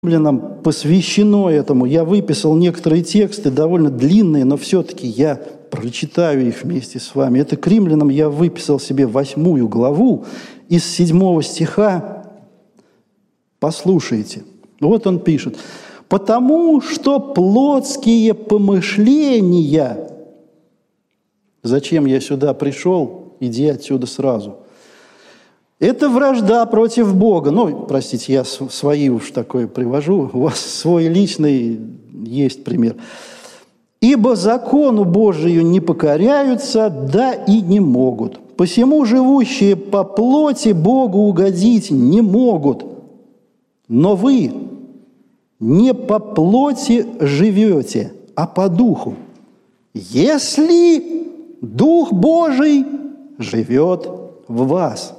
римлянам посвящено этому. Я выписал некоторые тексты, довольно длинные, но все-таки я прочитаю их вместе с вами. Это к римлянам я выписал себе 8 главу из 7 стиха. Послушайте. Вот он пишет. «Потому что плотские помышления...» Зачем я сюда пришел? Иди отсюда сразу. Это вражда против Бога. Ну, простите, я свои уж такое привожу. У вас свой личный есть пример. «Ибо закону Божию не покоряются, да и не могут. Посему живущие по плоти Богу угодить не могут. Но вы не по плоти живете, а по духу. Если Дух Божий живет в вас».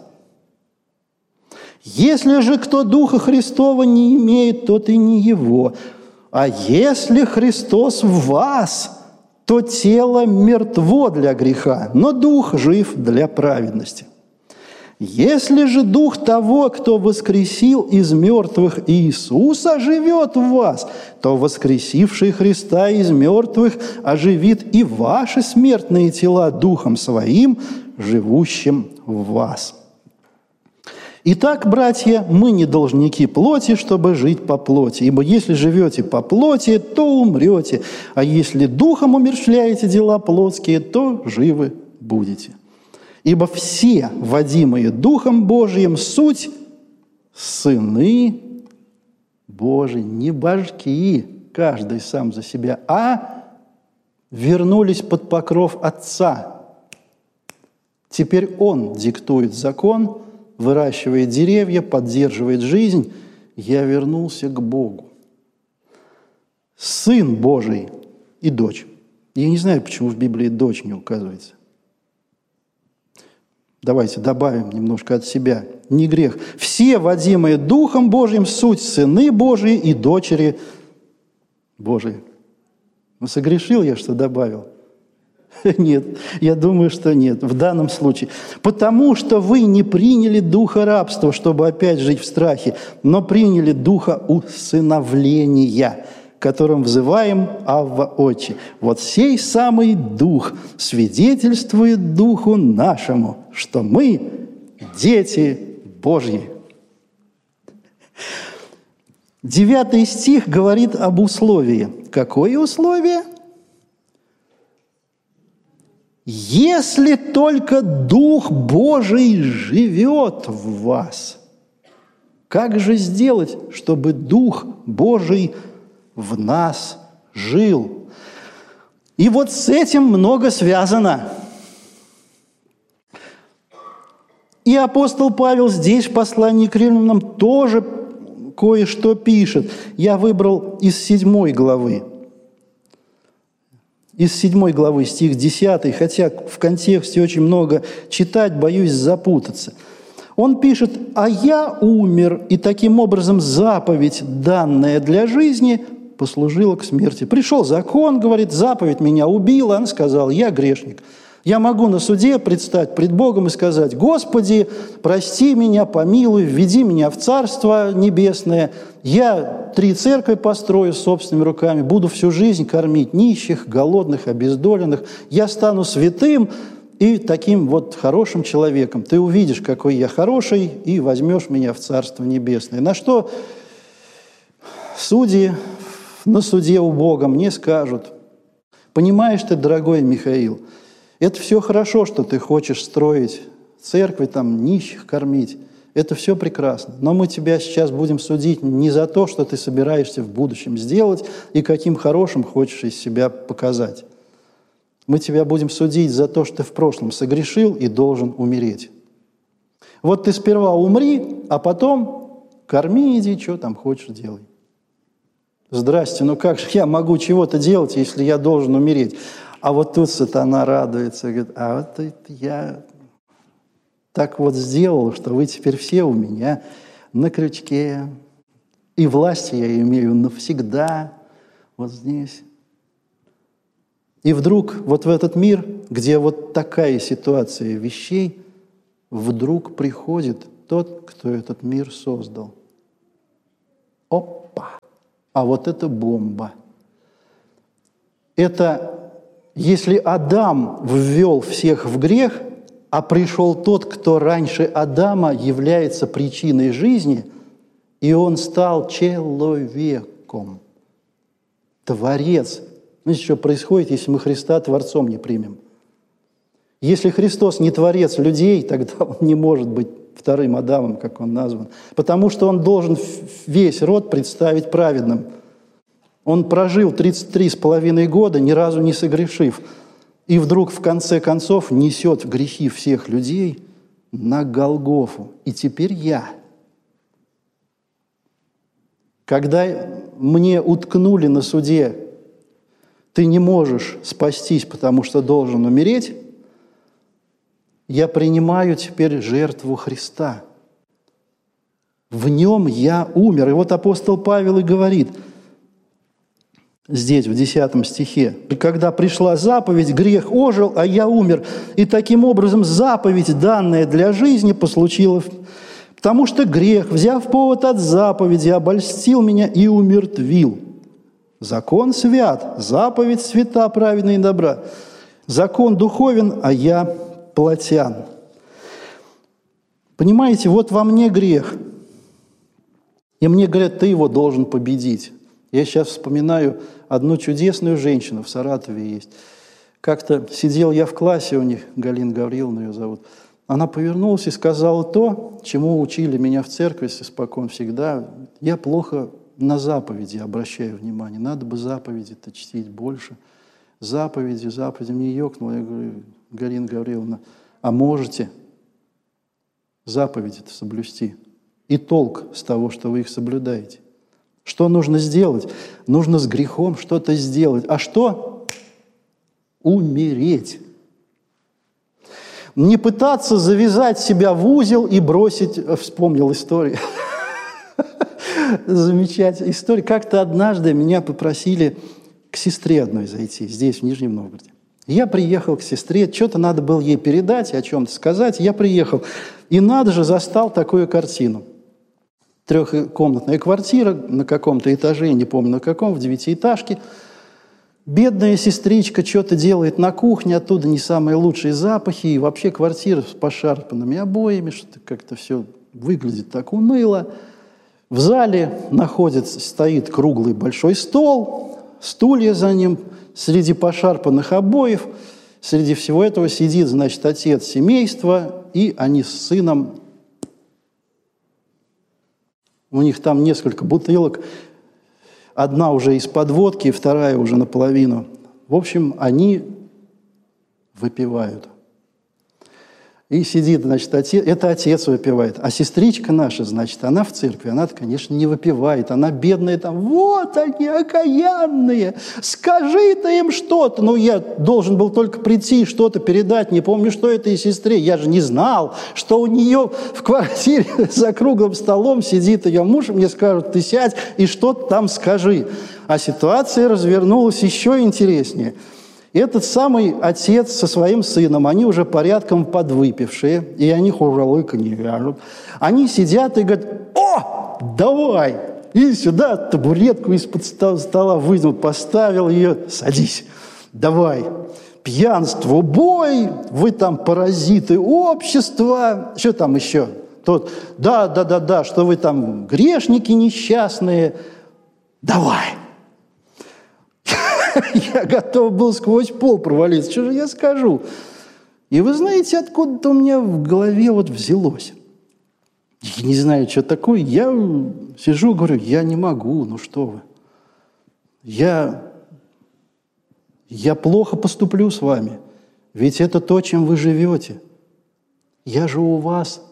Если же кто Духа Христова не имеет, тот и не его. А если Христос в вас, то тело мертво для греха, но Дух жив для праведности. Если же Дух того, кто воскресил из мертвых Иисуса, живет в вас, то воскресивший Христа из мертвых оживит и ваши смертные тела Духом Своим, живущим в вас. Итак, братья, мы не должники плоти, чтобы жить по плоти. Ибо если живете по плоти, то умрете, а если духом умерщвляете дела плотские, то живы будете. Ибо все, водимые Духом Божиим, суть сыны Божии, не божки, каждый сам за себя, а вернулись под покров Отца. Теперь Он диктует закон, выращивает деревья, поддерживает жизнь. Я вернулся к Богу. Сын Божий и дочь. Я не знаю, почему в Библии дочь не указывается. Давайте добавим немножко от себя. Не грех. Все, водимые Духом Божьим, суть сыны Божии и дочери Божии. Ну, согрешил я, что добавил? Нет, я думаю, что нет, в данном случае. Потому что вы не приняли духа рабства, чтобы опять жить в страхе, но приняли духа усыновления, которым взываем Авва Отче. Вот сей самый дух свидетельствует духу нашему, что мы дети Божьи. 9 стих говорит об условии. Какое условие? Если только Дух Божий живет в вас. Как же сделать, чтобы Дух Божий в нас жил? И вот с этим много связано. И апостол Павел здесь в послании к римлянам тоже кое-что пишет. Я выбрал из 7 главы. Из 7 главы, стих 10, хотя в контексте очень много читать, боюсь запутаться. Он пишет: «А я умер, и таким образом заповедь, данная для жизни, послужила к смерти». Пришел закон, говорит, заповедь меня убила. Он сказал: я грешник. Я могу на суде предстать пред Богом и сказать: «Господи, прости меня, помилуй, введи меня в Царство Небесное. Я 3 церкви построю собственными руками, буду всю жизнь кормить нищих, голодных, обездоленных. Я стану святым и таким вот хорошим человеком. Ты увидишь, какой я хороший, и возьмешь меня в Царство Небесное». На что судьи на суде у Бога мне скажут: «Понимаешь ты, дорогой Михаил, это все хорошо, что ты хочешь строить церкви, там, нищих кормить. Это все прекрасно. Но мы тебя сейчас будем судить не за то, что ты собираешься в будущем сделать и каким хорошим хочешь из себя показать. Мы тебя будем судить за то, что ты в прошлом согрешил и должен умереть. Вот ты сперва умри, а потом корми, иди, что там хочешь делай». Здрасте, ну как же я могу чего-то делать, если я должен умереть? А вот тут сатана радуется, говорит: а вот это я так вот сделал, что вы теперь все у меня на крючке. И власть я имею навсегда вот здесь. И вдруг вот в этот мир, где вот такая ситуация вещей, вдруг приходит тот, кто этот мир создал. Опа! А вот это бомба. Это если Адам ввел всех в грех, а пришел тот, кто раньше Адама является причиной жизни, и он стал человеком. Творец. Знаете, что происходит, если мы Христа Творцом не примем? Если Христос не Творец людей, тогда Он не может быть вторым Адамом, как Он назван. Потому что Он должен весь род представить праведным. Он прожил 33,5 года, ни разу не согрешив. И вдруг в конце концов несет грехи всех людей на Голгофу. И теперь я. Когда мне уткнули на суде, ты не можешь спастись, потому что должен умереть, я принимаю теперь жертву Христа. В нем я умер. И вот апостол Павел и говорит здесь, в 10 стихе, «И когда пришла заповедь, грех ожил, а я умер. И таким образом заповедь, данная для жизни, послужила, потому что грех, взяв повод от заповеди, обольстил меня и умертвил. Закон свят, заповедь свята, праведна и добра. Закон духовен, а я плотян». Понимаете, вот во мне грех. И мне говорят, ты его должен победить. Я сейчас вспоминаю одну чудесную женщину, в Саратове есть. Как-то сидел я в классе у них, Галина Гавриловна ее зовут. Она повернулась и сказала то, чему учили меня в церкви испокон всегда. Я плохо на заповеди обращаю внимание. Надо бы заповеди-то чтить больше. Заповеди. Мне ёкнуло. Я говорю, Галина Гавриловна, а можете заповеди-то соблюсти? И толк с того, что вы их соблюдаете. Что нужно сделать? Нужно с грехом что-то сделать. А что? Умереть. Не пытаться завязать себя в узел и бросить... Вспомнил историю. Замечательная история. Как-то однажды меня попросили к сестре одной зайти, здесь, в Нижнем Новгороде. Я приехал к сестре, что-то надо было ей передать, о чем-то сказать. Я приехал, и надо же, застал такую картину. 3-комнатная квартира на каком-то этаже, не помню на каком, в 9-этажке. Бедная сестричка что-то делает на кухне, оттуда не самые лучшие запахи, и вообще квартира с пошарпанными обоями, что-то как-то все выглядит так уныло. В зале стоит круглый большой стол, стулья за ним, среди пошарпанных обоев. Среди всего этого сидит, значит, отец семейства, и они с сыном. У них там несколько бутылок. Одна уже из-под водки, вторая уже наполовину. В общем, они выпивают. И сидит, значит, отец, это отец выпивает. А сестричка наша, значит, она в церкви, она, конечно, не выпивает. Она бедная там, вот они, окаянные, скажи ты им что-то. Ну, я должен был только прийти, что-то передать, не помню, что это и сестре. Я же не знал, что у нее в квартире за круглым столом сидит ее муж, и мне скажут, ты сядь и что-то там скажи. А ситуация развернулась еще интереснее. Этот самый отец со своим сыном, они уже порядком подвыпившие, и они хуралыка не вяжут. Они сидят и говорят, о, давай, и сюда табуретку из-под стола вынул, поставил ее, садись, давай. Пьянство, бой, вы там паразиты общества, что там еще? Тот, да, что вы там грешники несчастные, давай. Я готов был сквозь пол провалиться. Что же я скажу? И вы знаете, откуда-то у меня в голове вот взялось. Я не знаю, что такое. Я сижу, говорю, я не могу, ну что вы. Я плохо поступлю с вами. Ведь это то, чем вы живете. Я же у вас.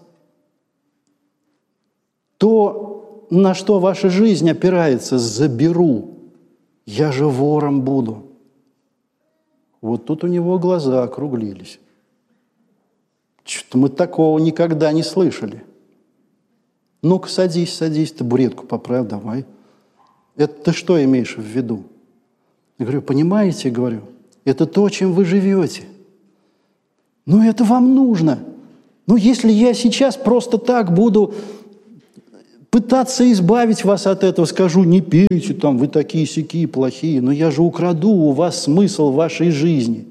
То, на что ваша жизнь опирается, заберу. Я же вором буду. Вот тут у него глаза округлились. Что-то мы такого никогда не слышали. Ну-ка, садись, табуретку поправь, давай. Это ты что имеешь в виду? Я говорю, понимаете, говорю, это то, чем вы живете. Ну, это вам нужно. Ну, если я сейчас просто так буду пытаться избавить вас от этого, скажу, не пейте, там, вы такие-сякие плохие, но я же украду у вас смысл вашей жизни.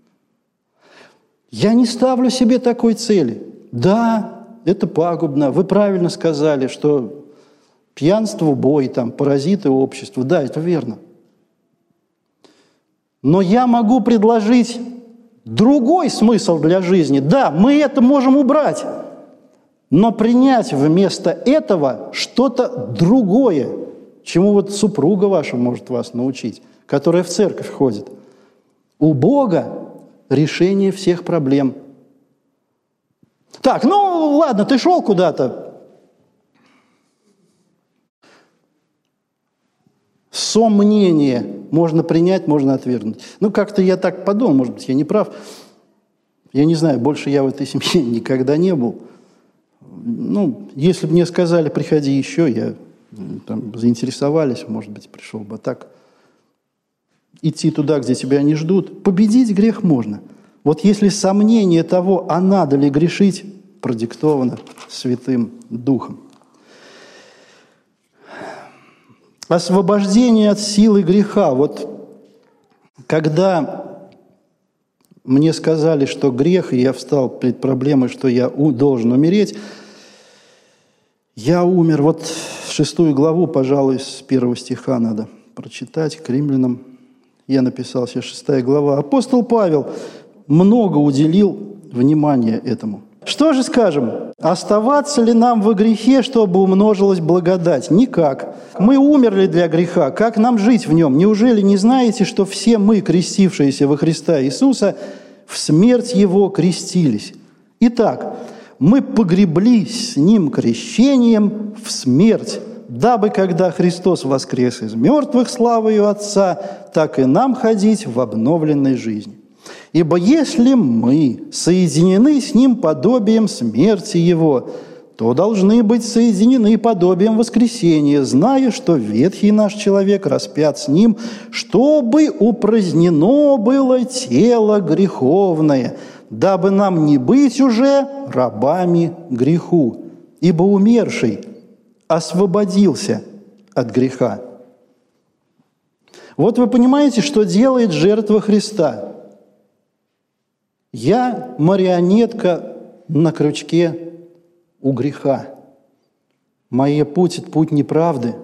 Я не ставлю себе такой цели. Да, это пагубно. Вы правильно сказали, что пьянство, убой, там, паразиты общества. Да, это верно. Но я могу предложить другой смысл для жизни. Да, мы это можем убрать, но принять вместо этого что-то другое, чему вот супруга ваша может вас научить, которая в церковь ходит. У Бога решение всех проблем. Так, ну ладно, ты шел куда-то. Сомнение можно принять, можно отвергнуть. Ну, как-то я так подумал, может быть, я не прав. Я не знаю, больше я в этой семье никогда не был. Ну, если бы мне сказали, приходи еще, я там заинтересовались, может быть, пришел бы. А так, идти туда, где тебя не ждут, победить грех можно. Вот если сомнение того, а надо ли грешить, продиктовано Святым Духом. Освобождение от силы греха. Вот когда мне сказали, что грех, и я встал перед проблемой, что я должен умереть, я умер. Вот 6 главу, пожалуй, с 1 стиха надо прочитать, к Римлянам. Я написал себе 6 глава. Апостол Павел много уделил внимания этому. Что же скажем? Оставаться ли нам во грехе, чтобы умножилась благодать? Никак. Мы умерли для греха. Как нам жить в нем? Неужели не знаете, что все мы, крестившиеся во Христа Иисуса, в смерть Его крестились? Итак, мы погреблись с Ним крещением в смерть, дабы, когда Христос воскрес из мертвых славою Отца, так и нам ходить в обновленной жизни. Ибо если мы соединены с Ним подобием смерти Его, то должны быть соединены подобием воскресения, зная, что ветхий наш человек распят с Ним, чтобы упразднено было тело греховное, дабы нам не быть уже рабами греху, ибо умерший освободился от греха. Вот вы понимаете, что делает жертва Христа. Я марионетка на крючке у греха. Мой путь – это путь неправды.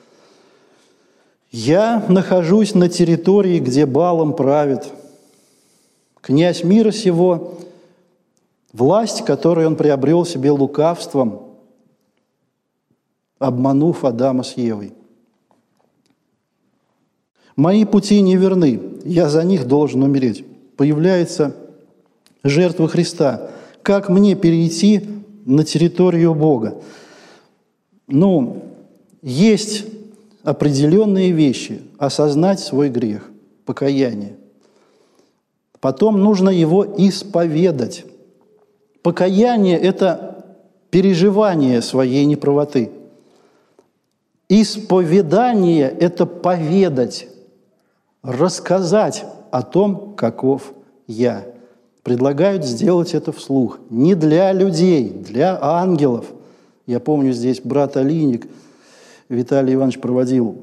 Я нахожусь на территории, где балом правит князь мира сего, власть, которую он приобрел себе лукавством, обманув Адама с Евой. Мои пути неверны, я за них должен умереть. Появляется жертва Христа. Как мне перейти на территорию Бога? Ну, есть определенные вещи. Осознать свой грех, покаяние. Потом нужно его исповедать. Покаяние – это переживание своей неправоты. Исповедание – это поведать, рассказать о том, каков я. Предлагают сделать это вслух. Не для людей, для ангелов. Я помню, здесь брат Алиник Виталий Иванович проводил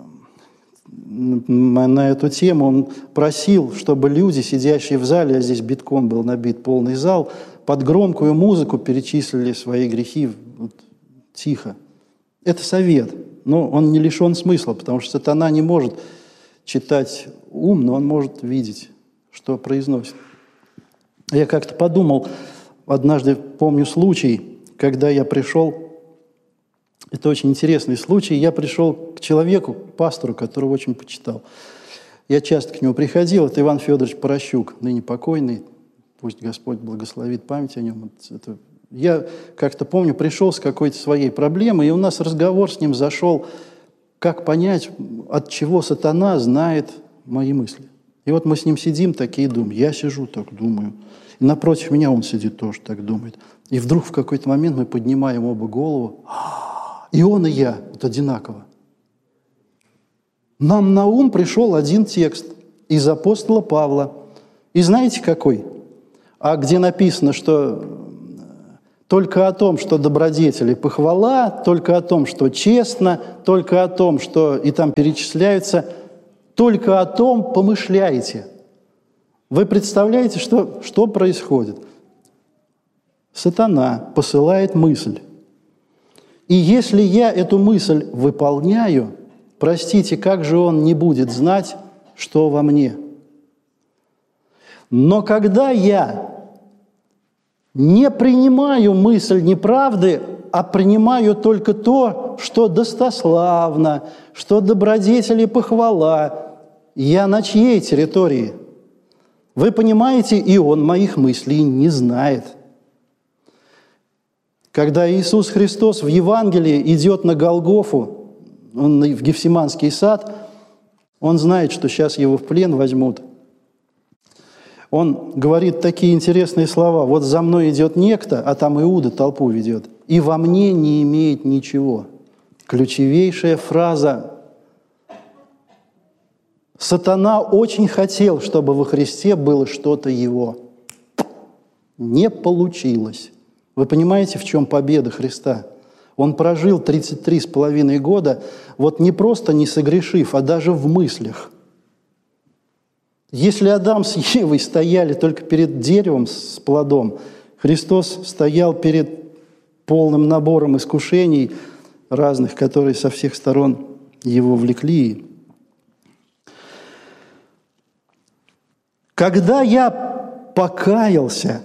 на эту тему. Он просил, чтобы люди, сидящие в зале, а здесь битком был набит полный зал, под громкую музыку перечислили свои грехи вот, тихо. Это совет, но он не лишен смысла, потому что сатана не может читать ум, но он может видеть, что произносит. Я как-то подумал, однажды помню случай, когда я пришел, это очень интересный случай, я пришел к человеку, к пастору, которого очень почитал. Я часто к нему приходил, это Иван Федорович Порощук, ныне покойный, пусть Господь благословит память о нем. Я как-то помню, пришел с какой-то своей проблемой, и у нас разговор с ним зашел, как понять, от чего сатана знает мои мысли. И вот мы с ним сидим, такие думаем. Я сижу, так думаю. И напротив меня он сидит, тоже так думает. И вдруг в какой-то момент мы поднимаем оба голову. И он, и я. Вот одинаково. Нам на ум пришел один текст из апостола Павла. И знаете какой? А где написано, что только о том, что добродетели похвала, только о том, что честно, только о том, что и там перечисляются, только о том помышляете. Вы представляете, что происходит? Сатана посылает мысль. И если я эту мысль выполняю, простите, как же он не будет знать, что во мне? Но когда я не принимаю мысль неправды, а принимаю только то, что достославно, что добродетели похвала, я на чьей территории? Вы понимаете, и он моих мыслей не знает. Когда Иисус Христос в Евангелии идет на Голгофу, он в Гефсиманский сад, он знает, что сейчас его в плен возьмут. Он говорит такие интересные слова: «Вот за мной идет некто, а там Иуда толпу ведет, и во мне не имеет ничего». Ключевейшая фраза. Сатана очень хотел, чтобы во Христе было что-то его. Не получилось. Вы понимаете, в чем победа Христа? Он прожил 33,5 года, вот не просто не согрешив, а даже в мыслях. Если Адам с Евой стояли только перед деревом с плодом, Христос стоял перед полным набором искушений разных, которые со всех сторон его влекли. Когда я покаялся,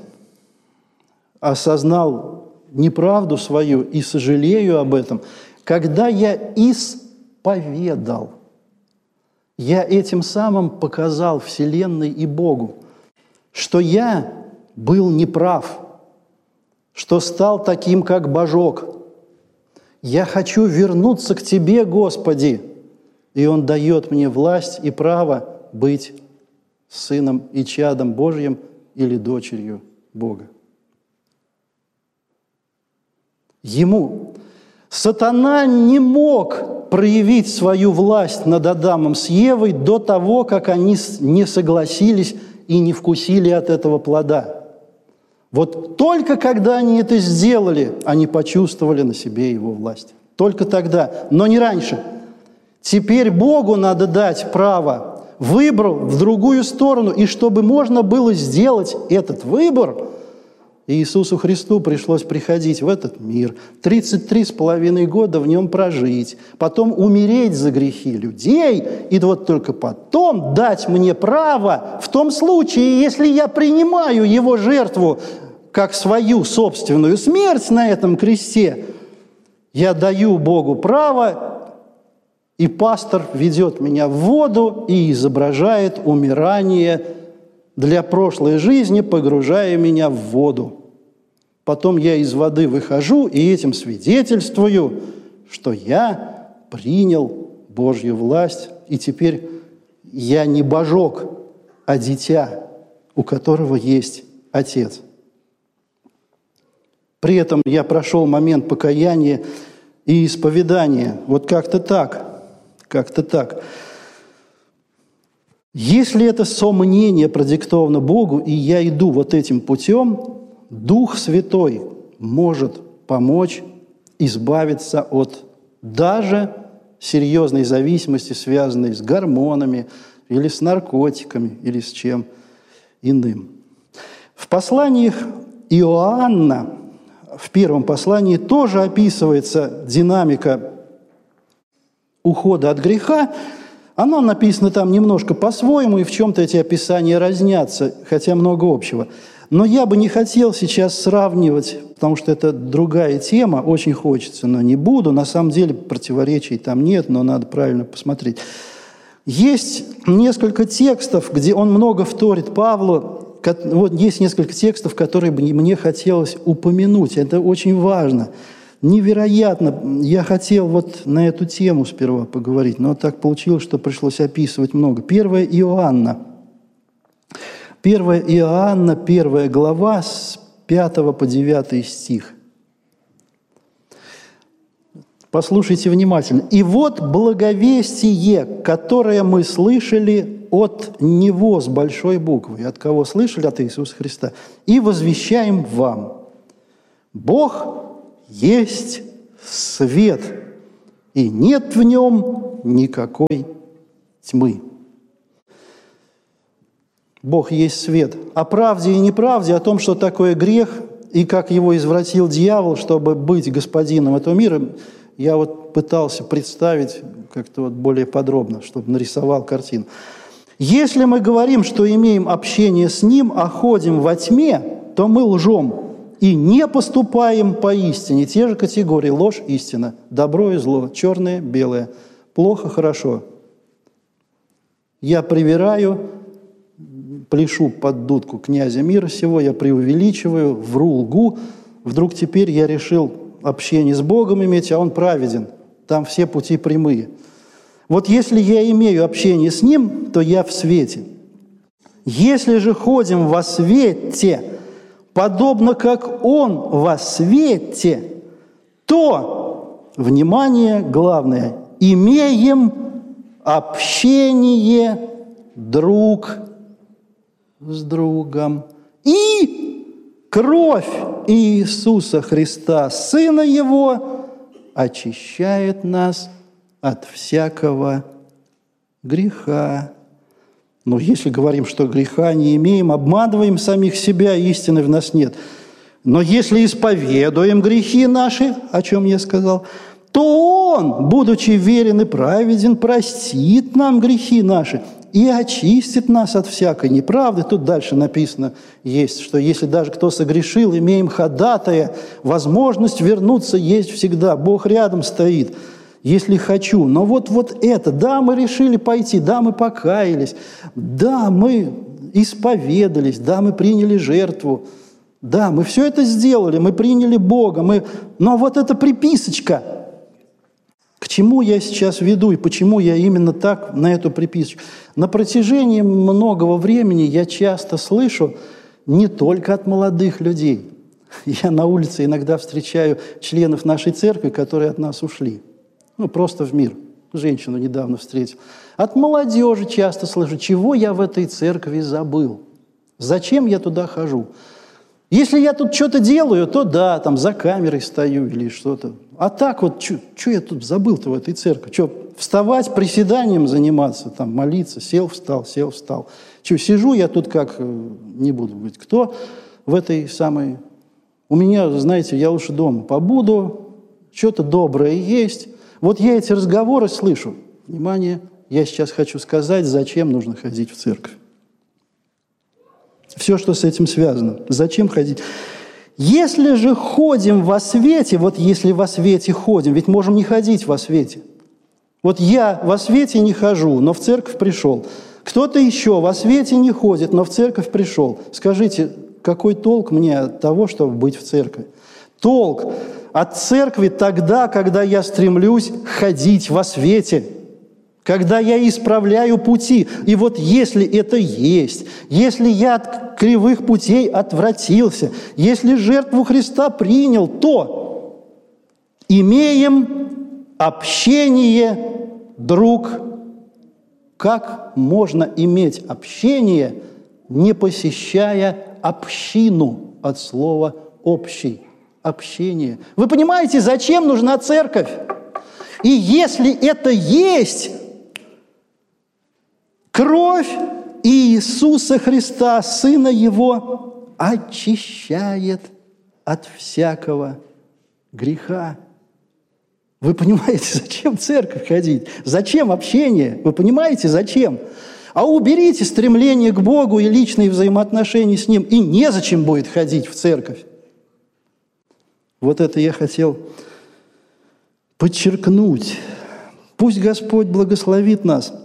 осознал неправду свою и сожалею об этом, когда я исповедал, я этим самым показал Вселенной и Богу, что я был неправ, что стал таким, как Божок. Я хочу вернуться к Тебе, Господи, и Он дает мне власть и право быть сыном и чадом Божьим или дочерью Бога. Ему Сатана не мог проявить свою власть над Адамом с Евой до того, как они не согласились и не вкусили от этого плода. Вот только когда они это сделали, они почувствовали на себе его власть. Только тогда, но не раньше. Теперь Богу надо дать право выбора в другую сторону, и чтобы можно было сделать этот выбор, Иисусу Христу пришлось приходить в этот мир, 33,5 года в нем прожить, потом умереть за грехи людей, и вот только потом дать мне право в том случае, если я принимаю его жертву как свою собственную смерть на этом кресте, я даю Богу право, и пастор ведет меня в воду и изображает умирание для прошлой жизни, погружая меня в воду. Потом я из воды выхожу и этим свидетельствую, что я принял Божью власть, и теперь я не божок, а дитя, у которого есть Отец. При этом я прошел момент покаяния и исповедания. Вот как-то так. Если это сомнение продиктовано Богу, и я иду вот этим путем, Дух Святой может помочь избавиться от даже серьезной зависимости, связанной с гормонами или с наркотиками, или с чем иным. В посланиях Иоанна, в первом послании, тоже описывается динамика ухода от греха. Оно написано там немножко по-своему, и в чем-то эти описания разнятся, хотя много общего. Но я бы не хотел сейчас сравнивать, потому что это другая тема, очень хочется, но не буду. На самом деле противоречий там нет, но надо правильно посмотреть. Есть несколько текстов, где он много вторит Павлу. Вот есть несколько текстов, которые бы мне хотелось упомянуть. Это очень важно. Невероятно. Я хотел вот на эту тему сперва поговорить, но так получилось, что пришлось описывать много. 1 Иоанна. 1 Иоанна, 1 глава, с 5 по 9 стих. Послушайте внимательно. «И вот благовестие, которое мы слышали от Него с большой буквы». От кого слышали? От Иисуса Христа. «И возвещаем вам. Бог есть свет, и нет в нем никакой тьмы. Бог есть свет. О правде и неправде, о том, что такое грех, и как его извратил дьявол, чтобы быть господином этого мира, я вот пытался представить как-то вот более подробно, чтобы нарисовал картину. Если мы говорим, что имеем общение с Ним, а ходим во тьме, то мы лжем и не поступаем по истине. Те же категории: ложь, истина, добро и зло, черное, белое, плохо, хорошо. Я привираю, пляшу под дудку князя мира сего, я преувеличиваю, вру, лгу. Вдруг теперь я решил общение с Богом иметь, а Он праведен. Там все пути прямые. Вот если я имею общение с Ним, то я в свете. Если же ходим во свете, подобно как Он во свете, то, внимание, главное, имеем общение друг с другом. И кровь Иисуса Христа, Сына Его, очищает нас от всякого греха. Но если говорим, что греха не имеем, обманываем самих себя, истины в нас нет. Но если исповедуем грехи наши, о чем я сказал, то Он, будучи верен и праведен, простит нам грехи наши и очистит нас от всякой неправды. Тут дальше написано есть, что если даже кто согрешил, имеем ходатая, возможность вернуться есть всегда. Бог рядом стоит, если хочу. Но вот это, да, мы решили пойти, да, мы покаялись, да, мы исповедались, да, мы приняли жертву, да, мы все это сделали, мы приняли Бога, но вот эта приписочка, к чему я сейчас веду и почему я именно так на эту приписочку? На протяжении многого времени я часто слышу не только от молодых людей. Я на улице иногда встречаю членов нашей церкви, которые от нас ушли. Просто в мир. Женщину недавно встретил. От молодежи часто слышу: чего я в этой церкви забыл? Зачем я туда хожу? Если я тут что-то делаю, то да, там за камерой стою или что-то. А так вот, что я тут забыл-то в этой церкви? Что, вставать, приседанием заниматься, там, молиться, сел, встал. Что, сижу я тут как, не буду говорить, кто в этой самой... У меня, знаете, я лучше дома побуду, что-то доброе есть. Вот я эти разговоры слышу. Внимание, я сейчас хочу сказать, зачем нужно ходить в церковь. Все, что с этим связано. Зачем ходить? Если же ходим во свете, вот если во свете ходим, ведь можем не ходить во свете. Вот я во свете не хожу, но в церковь пришел. Кто-то еще во свете не ходит, но в церковь пришел. Скажите, какой толк мне от того, чтобы быть в церкви? Толк от церкви тогда, когда я стремлюсь ходить во свете, когда я исправляю пути. И вот если это есть, если я от кривых путей отвратился, если жертву Христа принял, то имеем общение друг. Как можно иметь общение, не посещая общину от слова «общий»? Общение. Вы понимаете, зачем нужна церковь? И если это есть... Кровь Иисуса Христа, Сына Его, очищает от всякого греха. Вы понимаете, зачем в церковь ходить? Зачем общение? Вы понимаете, зачем? А уберите стремление к Богу и личные взаимоотношения с Ним, и незачем будет ходить в церковь. Вот это я хотел подчеркнуть. Пусть Господь благословит нас.